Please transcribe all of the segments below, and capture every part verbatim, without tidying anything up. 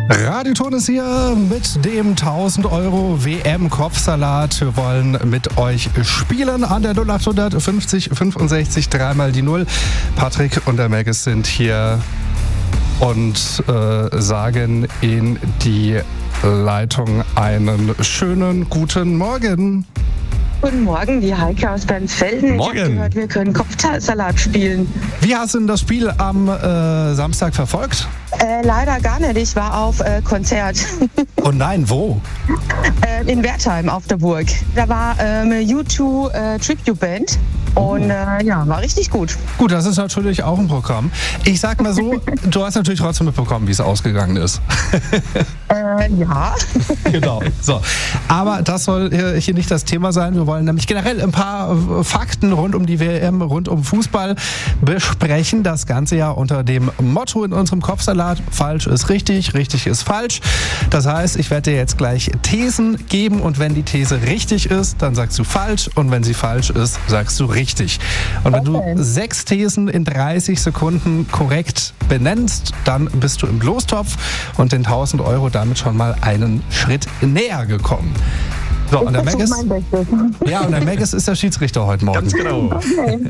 Radio Ton ist hier mit dem tausend Euro W M-Kopfsalat. Wir wollen mit euch spielen an der null acht fünfzig fünfundsechzig dreimal die null. Patrick und der Maggis sind hier und äh, sagen in die Leitung einen schönen guten Morgen. Guten Morgen, die Heike aus Bernsfelden. Morgen. Ich habe gehört, wir können Kopfsalat spielen. Wie hast du denn das Spiel am äh, Samstag verfolgt? Äh, leider gar nicht. Ich war auf äh, Konzert Oh nein, wo? äh, in Wertheim auf der Burg. Da war ähm, eine U zwei äh, Tribute Band und äh, ja, war richtig gut. Gut, das ist natürlich auch ein Programm. Ich sag mal so, du hast natürlich trotzdem mitbekommen, wie es ausgegangen ist. Äh, ja. Genau. So. Aber das soll hier nicht das Thema sein. Wir wollen nämlich generell ein paar Fakten rund um die W M, rund um Fußball besprechen. Das Ganze ja unter dem Motto in unserem Kopfsalat: falsch ist richtig, richtig ist falsch. Das heißt, ich werde dir jetzt gleich Thesen geben und wenn die These richtig ist, dann sagst du falsch und wenn sie falsch ist, sagst du richtig. Und wenn Okay. du sechs Thesen in dreißig Sekunden korrekt benennst, dann bist du im Lostopf und den tausend Euro damit schon mal einen Schritt näher gekommen. So, und der Ich Maggis, versuche mein Bestes. ja, und der Maggis ist der Schiedsrichter heute Morgen. Ganz genau. Okay.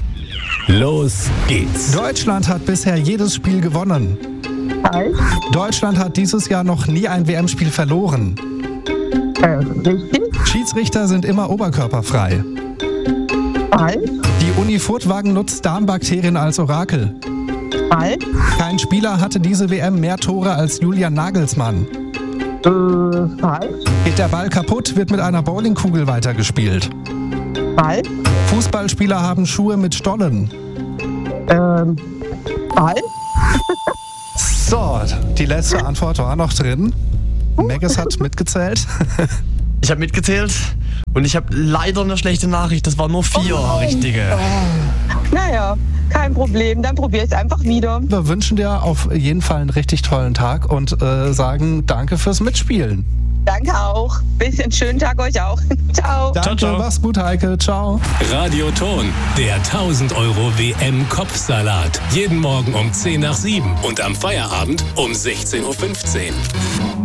Los geht's. Deutschland hat bisher jedes Spiel gewonnen. Falsch. Deutschland hat dieses Jahr noch nie ein W M-Spiel verloren. Äh, richtig. Schiedsrichter sind immer oberkörperfrei. Falsch. Die Uni Furtwagen nutzt Darmbakterien als Orakel. Falsch. Kein Spieler hatte diese W M mehr Tore als Julian Nagelsmann. Äh, falsch. Geht der Ball kaputt, wird mit einer Bowlingkugel weitergespielt. Falsch. Fußballspieler haben Schuhe mit Stollen. Ähm, falsch. So, die letzte Antwort war noch drin. Maggis hat mitgezählt. Ich habe mitgezählt und ich habe leider eine schlechte Nachricht. Das waren nur vier richtige. Naja, kein Problem. Dann probiere ich es einfach wieder. Wir wünschen dir auf jeden Fall einen richtig tollen Tag und äh, sagen danke fürs Mitspielen. Danke auch. Bisschen schönen Tag euch auch. Ciao. Danke, ciao. mach's gut, Heike. Ciao. Radio Ton, der tausend Euro W M-Kopfsalat. Jeden Morgen um zehn nach sieben und am Feierabend um sechzehn Uhr fünfzehn.